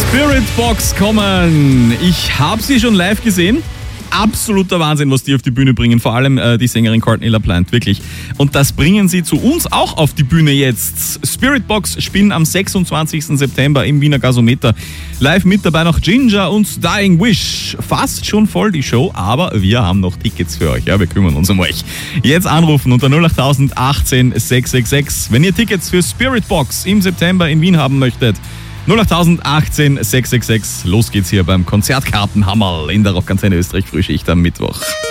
Spiritbox kommen. Ich habe sie schon live gesehen. Absoluter Wahnsinn, was die auf die Bühne bringen. Vor allem die Sängerin Courtney LaPlante, wirklich. Und das bringen sie zu uns auch auf die Bühne jetzt. Spiritbox spielen am 26. September im Wiener Gasometer. Live mit dabei noch Ginger und Dying Wish. Fast schon voll die Show, aber wir haben noch Tickets für euch. Ja, wir kümmern uns um euch. Jetzt anrufen unter 08000 18 666. Wenn ihr Tickets für Spiritbox im September in Wien haben möchtet. 08000 18 666. Los geht's hier beim Konzertkartenhammerl in der Rockantenne Österreich Frühschicht am Mittwoch.